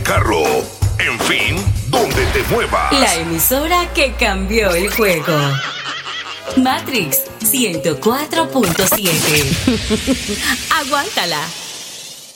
carro, en fin, donde te muevas. La emisora que cambió el juego. Matrix 104.7. Aguántala.